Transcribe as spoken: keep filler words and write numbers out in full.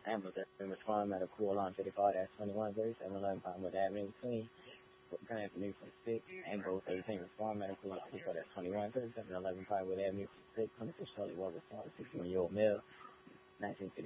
Hamilton, Respond Medical Line fifty-five, that's twenty-one thirty-seven eleven Pinewood Avenue, Queens. Grand Avenue for six, Angle thirteen, Respond Medical Line fifty-four, that's twenty-one thirty-seven eleven Pinewood Avenue for six, twenty-six Charlie Walker, sixty-one year old male, nineteen